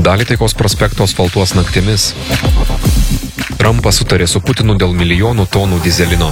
Dalį Taikos prospekto asfaltuos naktimis. Trumpas sutarė su Putinu dėl milijonų tonų dizelino.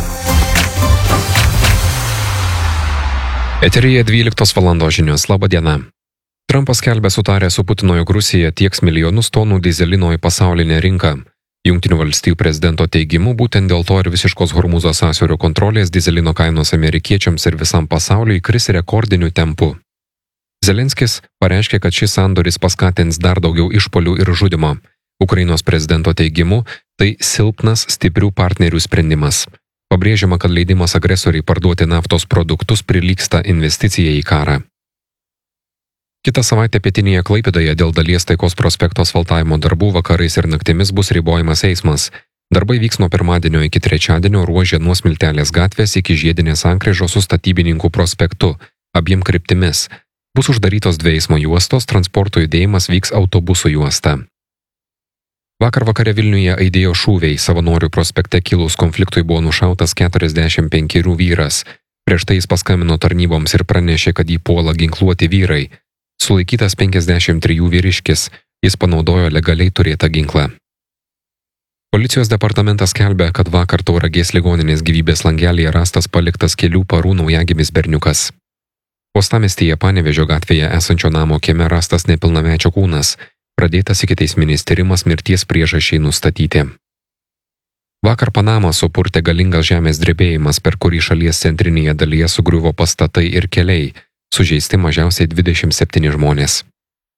Eteryje 12 valandos žinios. Labą dieną. Trumpas skelbia sutarę su Putinu, jog Rusija tieks milijonus tonų dizelino į pasaulinę rinką. Jungtinių valstijų prezidento teigimu, būtent dėl to ir visiškos Hormūzo sąsiaurio kontrolės dizelino kainos amerikiečiams ir visam pasauliui kris rekordiniu tempu. Zelenskis pareiškė, kad šis sandoris paskatins dar daugiau išpuolių ir žudymo. Ukrainos prezidento teigimu, tai silpnas stiprių partnerių sprendimas. Pabrėžiama, kad leidimas agresoriai parduoti naftos produktus prilygsta investicijai į karą. Kitą savaitę pietinėje Klaipėdoje dėl dalies Taikos prospekto asfaltavimo darbų vakarais ir naktimis bus ribojamas eismas. Darbai vyks nuo pirmadienio iki trečiadienio ruože nuo Smiltelės gatvės iki Žiedinės sankryžos su Statybininkų prospektu, abiem kryptimis. Bus uždarytos 2 eismo juostos, transporto judėjimas vyks autobusų juosta. Vakar vakare Vilniuje aidėjo šūviai, Savanorių prospekte kilus konfliktui buvo nušautas 45 vyras. Prieš tai jis paskambino tarnyboms ir pranešė, kad jį puola ginkluoti vyrai. Sulaikytas 53 vyriškis, jis panaudojo legaliai turėtą ginklą. Policijos departamentas skelbia, kad vakar Tauragės ligoninės gyvybės langelyje rastas paliktas kelių parų naujagimis berniukas. Uostamiestyje Panevėžio gatvėje esančio namo kieme rastas nepilnamečio kūnas. Pradėtas ikiteisminis tyrimas mirties priežasčiai nustatyti. Vakar Panamą supurtė galingas žemės drebėjimas, per kurį šalies centrinėje dalyje sugriuvo pastatai ir keliai, sužeisti mažiausiai 27 žmonės.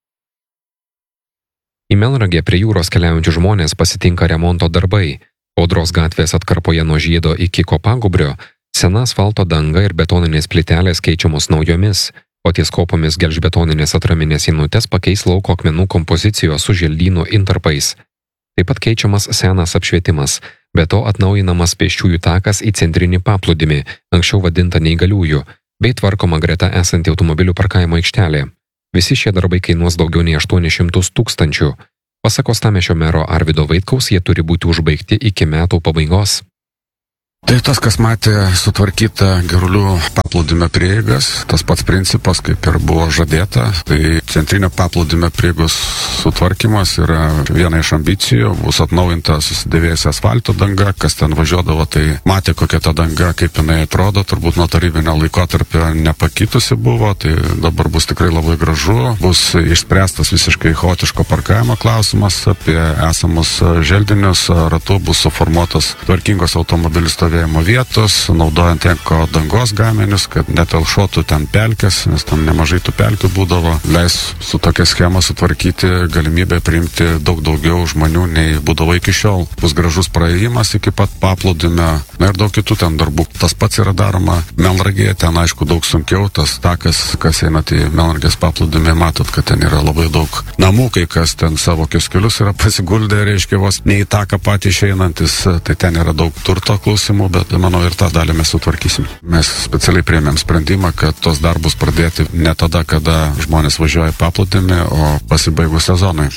Į Melnragę prie jūros keliaujančių žmonės pasitinka remonto darbai. Audros gatvės atkarpoje nuo Žiedo iki Kopagubrio sena asfalto danga ir betoninės plytelės keičiamos naujomis, o ties kopomis gelžbetoninės atraminės sienutes pakeis lauko akmenų kompozicijos su želdynų intarpais. Taip pat keičiamas senas apšvietimas, be to atnaujinamas pėsčiųjų takas į centrinį paplūdimį, anksčiau vadintą neįgaliųjų, bei tvarkoma greta esanti automobilių parkavimo aikštelė. Visi šie darbai kainuos daugiau nei 800 000. Pasak Uostamiesčio mero Arvydo Vaitkaus, jie turi būti užbaigti iki metų pabaigos. Tai tas, kas matė sutvarkytą Girulių paplūdimio prieigas, tas pats principas, kaip ir buvo žadėta. Tai centrinio paplūdimio prieigos sutvarkymas yra viena iš ambicijų, bus atnaujinta susidėvėjusi asfalto danga, kas ten važiuodavo, tai matė, kokia ta danga, kaip jinai atrodo, turbūt nuo tarybinio laikotarpio nepakitusi buvo, tai dabar bus tikrai labai gražu, bus išspręstas visiškai chaotiško parkavimo klausimas, apie esamus želdinius ratu bus suformuotas tvarkingos automobilių stovėjimo vietos, naudojant eko dangos gaminius, kad netelšotų ten pelkės, nes tam nemažai tų pelkių būdavo, leis su tokia schema sutvarkyti galimybę priimti daug daugiau žmonių nei būdavo iki šiol. Bus gražus praėjimas iki pat paplūdimio, na ir daug kitų ten darbų. Tas pats yra daroma Melnragėje, ten aišku daug sunkiau, tas takas, kas einat į Melnragės paplūdimį, matot, kad ten yra labai daug namų, kai kas ten savo kioskelius yra pasiguldę, reiškia vos ne į taką patį išeinantis, tai ten yra daug turto klausimų, bet manau ir tą dalį mes sutvarkysim. Mes specialiai priėmėm sprendimą, kad tos darbus pradėti ne tada, kada žmonės važiuoja į paplūdimį, o pasibaigus sezonui.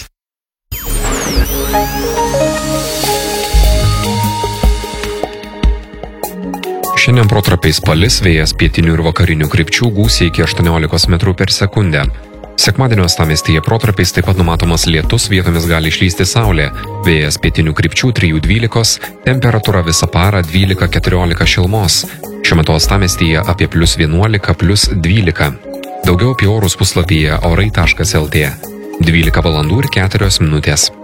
Šiandien protarpiais palis, vėjas pietinių ir vakarinių krypčių, gūsiai iki 18 metrų per sekundę. Sekmadienio uostamiestyje protarpiais taip pat numatomas lietus, vietomis gali išlysti saulė. Vėjas pietinių krypčių 3–12, temperatūra visą parą 12–14 šilumos. Šiuo metu uostamiestyje apie +11–+12. Daugiau apie orus puslapyje orai.lt. 12 valandų ir 4 minutės.